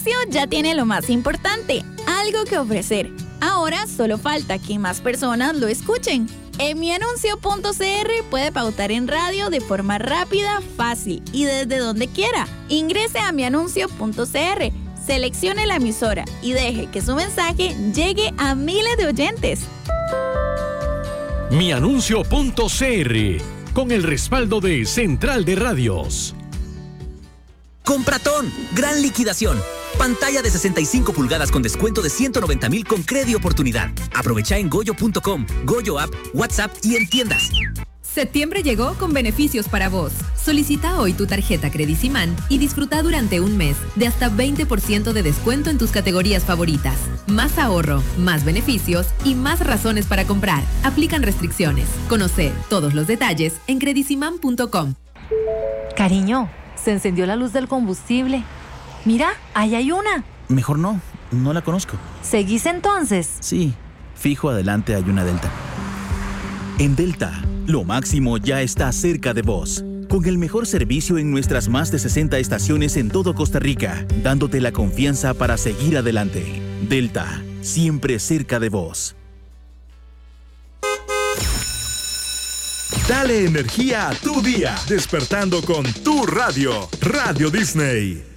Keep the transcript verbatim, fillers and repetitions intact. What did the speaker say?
negocio ya tiene lo más importante, algo que ofrecer. Ahora solo falta que más personas lo escuchen. En mianuncio punto c r puede pautar en radio de forma rápida, fácil y desde donde quiera. Ingrese a mianuncio punto c r, seleccione la emisora y deje que su mensaje llegue a miles de oyentes. mianuncio punto c r, con el respaldo de Central de Radios. Compratón, gran liquidación. Pantalla de sesenta y cinco pulgadas con descuento de ciento noventa mil con Credi Oportunidad. Aprovecha en goyo punto com, Goyo App, WhatsApp y en tiendas. Septiembre llegó con beneficios para vos. Solicita hoy tu tarjeta Credisimán y disfruta durante un mes de hasta veinte por ciento de descuento en tus categorías favoritas. Más ahorro, más beneficios y más razones para comprar. Aplican restricciones. Conoce todos los detalles en credisimán punto com. Cariño, se encendió la luz del combustible. Mira, ahí hay una. Mejor no, no la conozco. ¿Seguís entonces? Sí, fijo adelante hay una Delta. En Delta, lo máximo ya está cerca de vos. Con el mejor servicio en nuestras más de sesenta estaciones en todo Costa Rica, dándote la confianza para seguir adelante. Delta, siempre cerca de vos. Dale energía a tu día, despertando con tu radio, Radio Disney.